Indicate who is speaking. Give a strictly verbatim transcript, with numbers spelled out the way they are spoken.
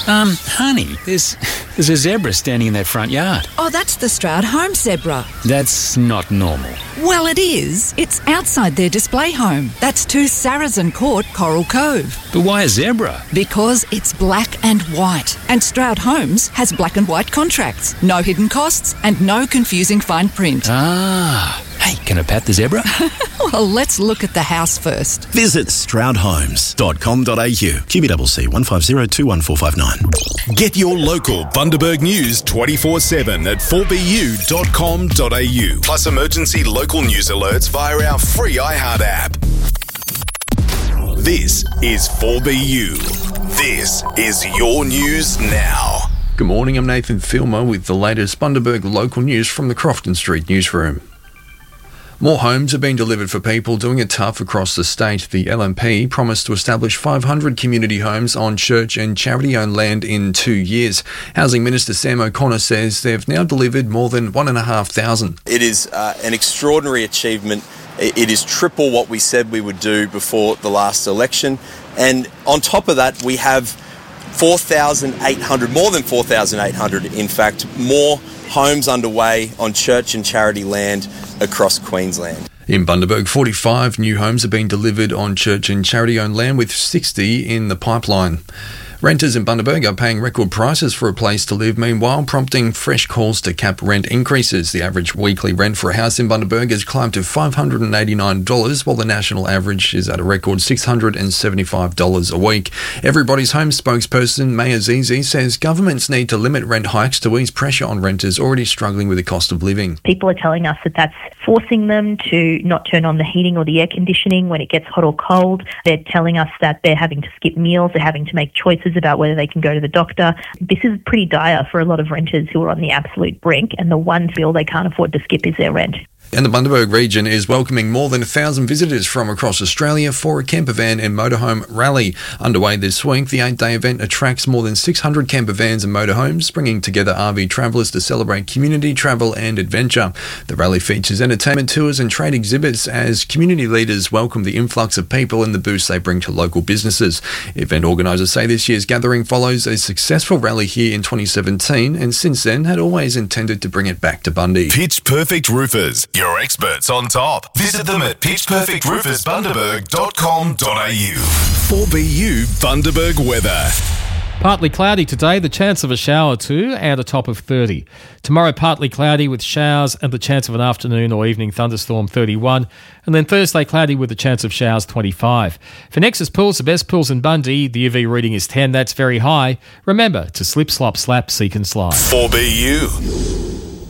Speaker 1: Um, honey, there's there's a zebra standing in that front yard.
Speaker 2: Oh, that's the Stroud Homes zebra.
Speaker 1: That's not normal.
Speaker 2: Well, it is. It's outside their display home. That's two Saracen Court, Coral Cove.
Speaker 1: But why a zebra?
Speaker 2: Because it's black and white. And Stroud Homes has black and white contracts. No hidden costs and no confusing fine print.
Speaker 1: Ah. Hey, can I pat the zebra?
Speaker 2: Well, let's look at the house first.
Speaker 3: Visit stroud homes dot com dot a u. Q B C C one five zero two one four five nine.
Speaker 4: Get your local Bundaberg news twenty-four seven at four b u dot com dot a u. Plus emergency local news alerts via our free iHeart app. This is four B U. This is your news now.
Speaker 5: Good morning, I'm Nathan Filmer with the latest Bundaberg local news from the Crofton Street newsroom. More homes are being delivered for people doing it tough across the state. The L N P promised to establish five hundred community homes on church and charity-owned land in two years. Housing Minister Sam O'Connor says they've now delivered more than one and a half thousand.
Speaker 6: It is uh, an extraordinary achievement. It is triple what we said we would do before the last election. And on top of that, we have four thousand eight hundred, more than four thousand eight hundred, in fact, more homes underway on church and charity land across Queensland.
Speaker 5: In Bundaberg, forty-five new homes are being delivered on church and charity-owned land, with sixty in the pipeline. Renters in Bundaberg are paying record prices for a place to live, meanwhile prompting fresh calls to cap rent increases. The average weekly rent for a house in Bundaberg has climbed to five hundred eighty-nine dollars, while the national average is at a record six hundred seventy-five dollars a week. Everybody's Home spokesperson Maya Zizi says governments need to limit rent hikes to ease pressure on renters already struggling with the cost of living.
Speaker 7: People are telling us that that's forcing them to not turn on the heating or the air conditioning when it gets hot or cold. They're telling us that they're having to skip meals, they're having to make choices about whether they can go to the doctor. This is pretty dire for a lot of renters who are on the absolute brink, and the one bill they can't afford to skip is their rent.
Speaker 5: And the Bundaberg region is welcoming more than a thousand visitors from across Australia for a campervan and motorhome rally. Underway this week, the eight-day event attracts more than six hundred campervans and motorhomes, bringing together R V travellers to celebrate community, travel and adventure. The rally features entertainment tours and trade exhibits as community leaders welcome the influx of people and the boost they bring to local businesses. Event organisers say this year's gathering follows a successful rally here in twenty seventeen, and since then had always intended to bring it back to Bundy.
Speaker 4: Pitch Perfect Roofers, your experts on top. Visit them at pitch perfect roofers bundaberg dot com dot a u. four B U Bundaberg weather.
Speaker 8: Partly cloudy today, the chance of a shower or two, and a top of thirty. Tomorrow, partly cloudy with showers and the chance of an afternoon or evening thunderstorm, thirty-one. And then Thursday, cloudy with the chance of showers, twenty-five. For Nexus Pools, the best pools in Bundy, the U V reading is ten. That's very high. Remember to slip, slop, slap, seek and slide.
Speaker 4: four B U.